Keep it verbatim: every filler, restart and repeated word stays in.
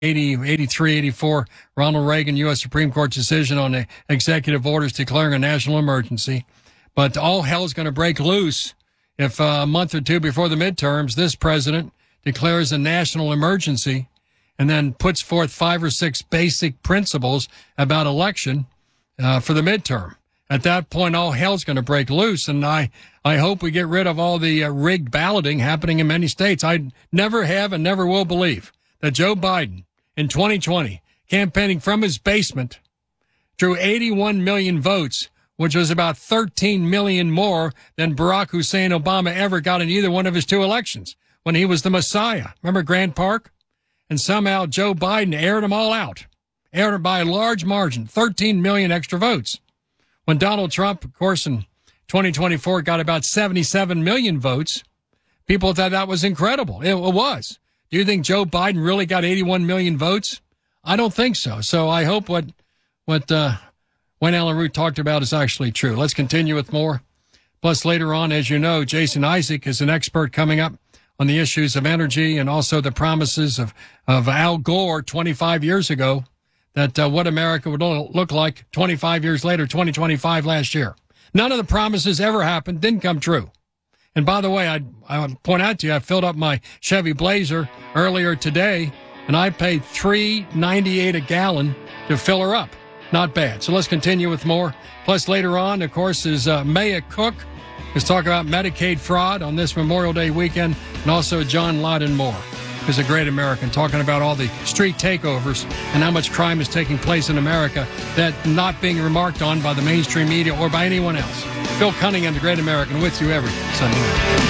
eighty, eighty-three, eighty-four, Ronald Reagan, U S Supreme Court decision on the executive orders declaring a national emergency. But all hell's going to break loose if uh, a month or two before the midterms, this president declares a national emergency and then puts forth five or six basic principles about election uh, for the midterm. At that point, all hell's going to break loose, and I, I hope we get rid of all the uh, rigged balloting happening in many states. I never have and never will believe that Joe Biden in twenty twenty, campaigning from his basement, drew eighty-one million votes, which was about thirteen million more than Barack Hussein Obama ever got in either one of his two elections when he was the Messiah. Remember Grant Park? And somehow Joe Biden aired them all out, aired them by a large margin, thirteen million extra votes. When Donald Trump, of course, in twenty twenty-four got about seventy-seven million votes, people thought that was incredible. It was. Do you think Joe Biden really got eighty-one million votes? I don't think so. So I hope what what uh, Wayne Allyn Root talked about is actually true. Let's continue with more. Plus, later on, as you know, Jason Isaac is an expert coming up on the issues of energy and also the promises of, of Al Gore twenty-five years ago that uh, what America would look like twenty-five years later, twenty twenty-five last year. None of the promises ever happened, didn't come true. And by the way, I I would point out to you, I filled up my Chevy Blazer earlier today, and I paid three ninety-eight a gallon to fill her up. Not bad. So let's continue with more. Plus, later on, of course, is uh, Maya Cook. Let's talk about Medicaid fraud on this Memorial Day weekend, and also John Loudon Moore, who's a great American, talking about all the street takeovers and how much crime is taking place in America that not being remarked on by the mainstream media or by anyone else. Bill Cunningham, the great American, with you every Sunday night.